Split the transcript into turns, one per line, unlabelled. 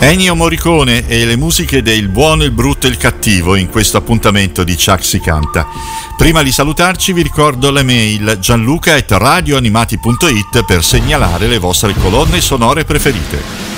Ennio Morricone e le musiche del buono, il brutto e il cattivo in questo appuntamento di Chuck si canta. Prima di salutarci vi ricordo la mail gianluca@radioanimati.it per segnalare le vostre colonne sonore preferite.